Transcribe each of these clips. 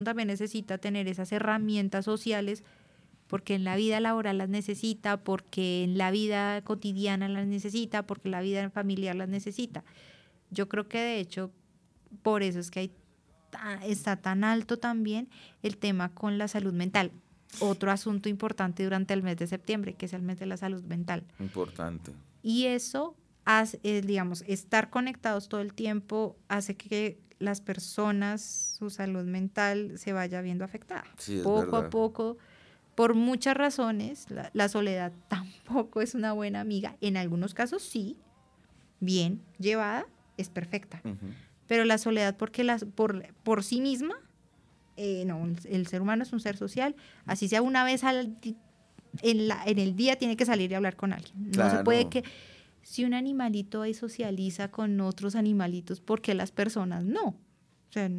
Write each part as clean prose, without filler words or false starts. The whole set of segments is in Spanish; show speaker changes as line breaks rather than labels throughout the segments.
también necesita tener esas herramientas sociales porque en la vida laboral las necesita, porque en la vida cotidiana las necesita, porque en la vida familiar las necesita. Yo creo que de hecho por eso es que está tan alto también el tema con la salud mental. Otro asunto importante durante el mes de septiembre, que es el mes de la salud mental.
Importante.
Y eso hace, digamos, estar conectados todo el tiempo hace que las personas, su salud mental se vaya viendo afectada.
Sí, es
Poco a
verdad.
poco, por muchas razones, la soledad tampoco es una buena amiga. En algunos casos sí, bien llevada, es perfecta.
Uh-huh.
Pero la soledad por sí misma, no, el ser humano es un ser social, así sea una vez en el día tiene que salir y hablar con alguien. No se puede
Claro.
que, si un animalito ahí socializa con otros animalitos, ¿por qué las personas no? O sea,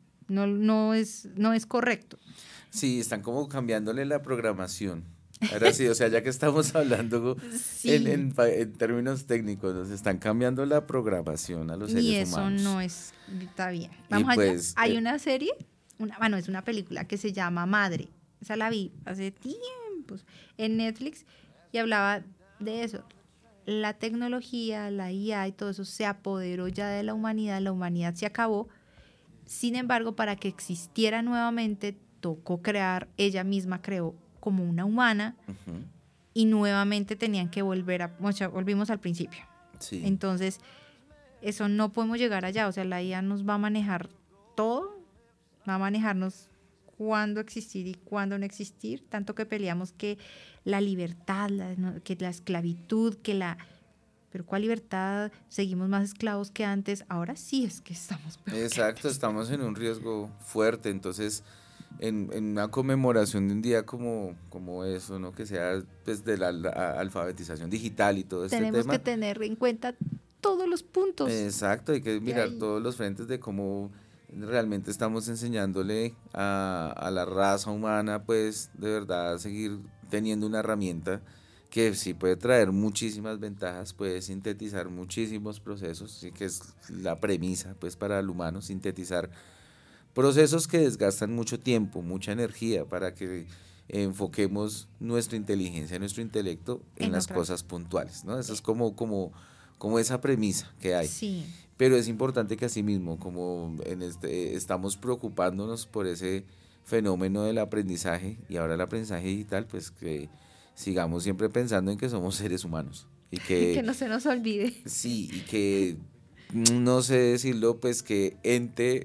no es correcto.
Sí, están como cambiándole la programación. Ahora sí, o sea, ya que estamos hablando
Sí,
en términos técnicos, nos están cambiando la programación a los
y
seres
eso
humanos.
no está bien.
Y
Vamos allá.
pues,
Hay una serie, bueno, es una película que se llama Madre. Esa la vi hace tiempos en Netflix y hablaba de eso. La tecnología, la IA y todo eso se apoderó ya de la humanidad se acabó. Sin embargo, para que existiera nuevamente, tocó crear, ella misma creó como una humana
uh-huh,
y nuevamente tenían que volvimos al principio.
sí,
Entonces, eso no podemos llegar allá, o sea, la IA nos va a manejar todo, va a manejarnos cuándo existir y cuándo no existir, tanto que peleamos que la libertad, que la esclavitud, pero ¿cuál libertad? Seguimos más esclavos que antes, ahora sí es que estamos peor que
exacto,
antes.
estamos en un riesgo fuerte, entonces en una conmemoración de un día como eso, ¿no? Que sea pues de la alfabetización digital y todo este
Tenemos que
tema.
tener en cuenta todos los puntos
Exacto, hay que
que
mirar
hay.
todos los frentes de cómo realmente estamos enseñándole a la raza humana, pues de verdad seguir teniendo una herramienta que sí puede traer muchísimas ventajas, puede sintetizar muchísimos procesos, y que es la premisa pues para el humano, sintetizar procesos que desgastan mucho tiempo, mucha energía, para que enfoquemos nuestra inteligencia, nuestro intelecto en
En
las
otras.
cosas puntuales, ¿no? Eso es como esa premisa que hay.
Sí,
Pero es importante que asimismo, como estamos preocupándonos por ese fenómeno del aprendizaje y ahora el aprendizaje digital, pues que sigamos siempre pensando en que somos seres humanos y
que
que
no se nos olvide.
sí, y que no sé decirlo, pues que ente,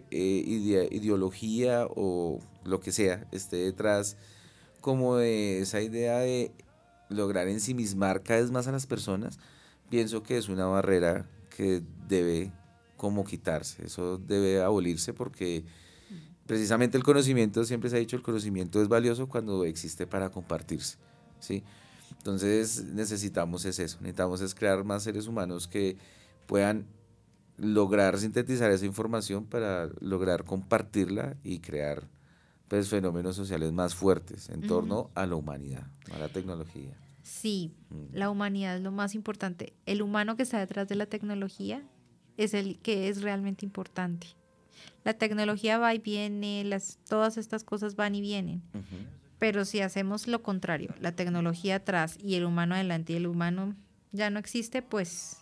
ideología o lo que sea esté detrás como de esa idea de lograr ensimismar cada vez más a las personas, pienso que es una barrera que debe como quitarse, eso debe abolirse porque precisamente el conocimiento, siempre se ha dicho, el conocimiento es valioso cuando existe para compartirse, ¿sí? Entonces necesitamos es eso, necesitamos es crear más seres humanos que puedan lograr sintetizar esa información para lograr compartirla y crear pues fenómenos sociales más fuertes en
Ujú.
torno a la humanidad, a la tecnología.
Sí,
Mm.
la humanidad es lo más importante. El humano que está detrás de la tecnología es el que es realmente importante. La tecnología va y viene, todas estas cosas van y vienen.
Ujú.
Pero si hacemos lo contrario, la tecnología atrás y el humano adelante y el humano ya no existe, pues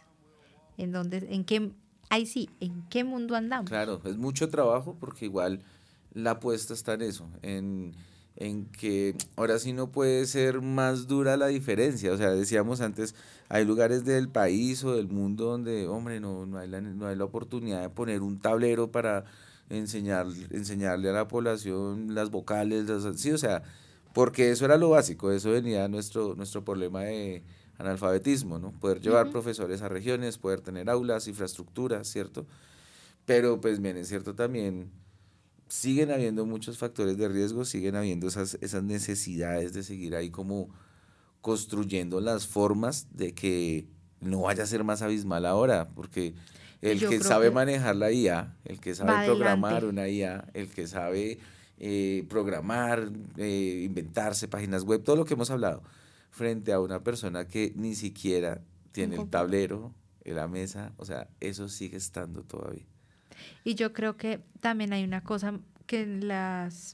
ahí sí, ¿en qué mundo andamos?
Claro, es mucho trabajo porque igual la apuesta está en eso, en que ahora sí no puede ser más dura la diferencia. O sea, decíamos antes, hay lugares del país o del mundo donde, hombre, no hay la oportunidad de poner un tablero para enseñarle a la población las vocales, sí, o sea, porque eso era lo básico, eso venía nuestro problema de analfabetismo, ¿no? Poder llevar
Ujú.
profesores a regiones, poder tener aulas, infraestructuras, ¿cierto? Pero pues bien, es cierto también, siguen habiendo muchos factores de riesgo, siguen habiendo esas necesidades de seguir ahí como construyendo las formas de que no vaya a ser más abismal ahora, porque el
Yo
que
creo
sabe
que
manejar la IA, el que sabe
va
programar
adelante.
una IA, el que sabe programar, inventarse páginas web, todo lo que hemos hablado, frente a una persona que ni siquiera
Un
tiene el
computador.
tablero, la mesa, o sea, eso sigue estando todavía.
Y yo creo que también hay una cosa que en las